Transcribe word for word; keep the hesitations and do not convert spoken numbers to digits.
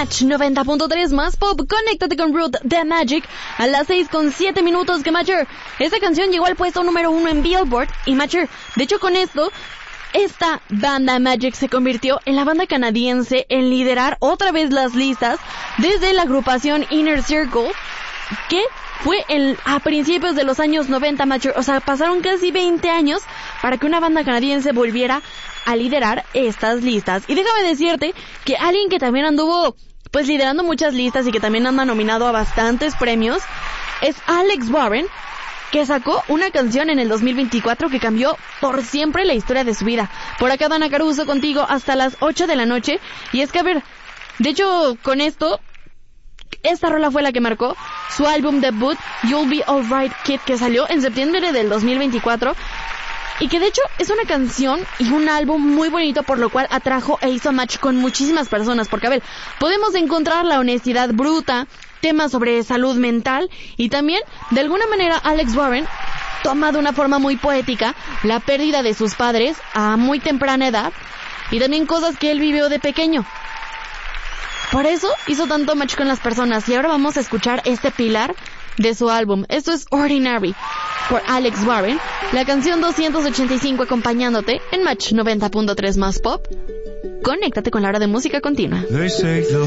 Match noventa punto tres más pop. Conéctate con Root The Magic a las seis con siete minutos. Que Matcher, esta canción llegó al puesto número uno en Billboard. Y Matcher, de hecho con esto, esta banda Magic se convirtió en la banda canadiense en liderar otra vez las listas desde la agrupación Inner Circle, que fue el, a principios de los años noventa, Matcher. O sea, pasaron casi veinte años para que una banda canadiense volviera a liderar estas listas. Y déjame decirte que alguien que también anduvo pues liderando muchas listas y que también anda nominado a bastantes premios es Alex Warren, que sacó una canción en el dos mil veinticuatro que cambió por siempre la historia de su vida. Por acá Dana Caruso contigo hasta las ocho de la noche. Y es que a ver, de hecho con esto, esta rola fue la que marcó su álbum debut You'll Be Alright Kid, que salió en septiembre del dos mil veinticuatro. Y que de hecho es una canción y un álbum muy bonito, por lo cual atrajo e hizo match con muchísimas personas. Porque a ver, podemos encontrar la honestidad bruta, temas sobre salud mental, y también de alguna manera Alex Warren toma de una forma muy poética la pérdida de sus padres a muy temprana edad y también cosas que él vivió de pequeño. Por eso hizo tanto match con las personas. Y ahora vamos a escuchar este pilar de su álbum. Esto es Ordinary por Alex Warren, la canción doscientos ochenta y cinco, acompañándote en Match noventa punto tres más pop. Conéctate con la hora de música continua.